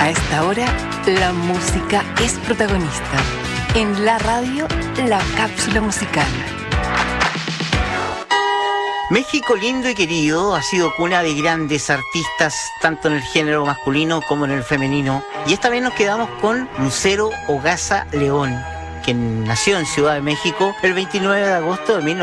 A esta hora, la música es protagonista. En la radio, la cápsula musical. México lindo y querido ha sido cuna de grandes artistas, tanto en el género masculino como en el femenino. Y esta vez nos quedamos con Lucero Ogasa León, quien nació en Ciudad de México el 29 de agosto de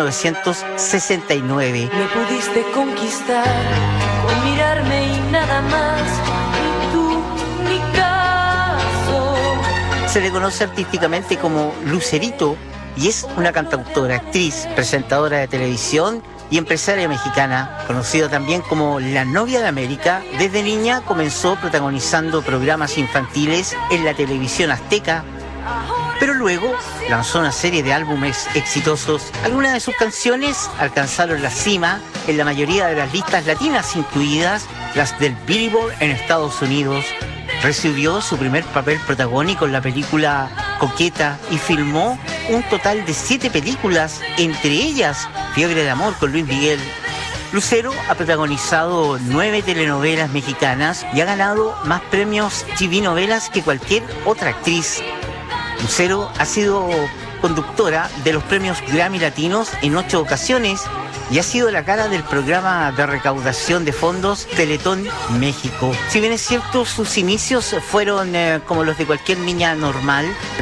1969. Me pudiste conquistar con mirarme y nada más, ni tú ni caso. Se le conoce artísticamente como Lucerito y es una cantautora, actriz, presentadora de televisión y empresaria mexicana, conocida también como la novia de América. Desde niña comenzó protagonizando programas infantiles en la televisión azteca, pero luego lanzó una serie de álbumes exitosos. Algunas de sus canciones alcanzaron la cima en la mayoría de las listas latinas, incluidas las del Billboard en Estados Unidos. Recibió su primer papel protagónico en la película Coqueta y filmó un total de 7 películas, entre ellas Fiebre de Amor con Luis Miguel. Lucero ha protagonizado 9 telenovelas mexicanas y ha ganado más premios TV novelas que cualquier otra actriz. Lucero ha sido conductora de los premios Grammy Latinos en 8 ocasiones y ha sido la cara del programa de recaudación de fondos Teletón México. Si bien es cierto, sus inicios fueron como los de cualquier niña normal. En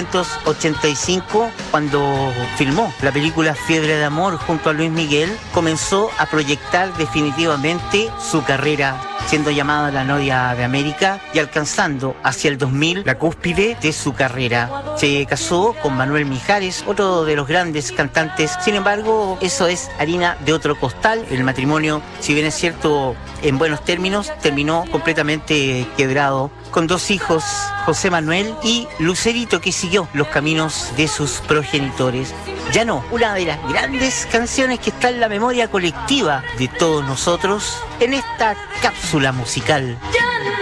1985, cuando filmó la película Fiebre de Amor junto a Luis Miguel, comenzó a proyectar definitivamente su carrera, siendo llamada la novia de América y alcanzando hacia el 2000 la cúspide de su carrera. Se casó con Manuel Mijares, otro de los grandes cantantes. Sin embargo, eso es harina de otro costal. El matrimonio, si bien es cierto, en buenos términos, terminó completamente quebrado, con 2 hijos, José Manuel y Lucerito, que siguió los caminos de sus progenitores. Ya no, una de las grandes canciones que está en la memoria colectiva de todos nosotros en esta cápsula musical.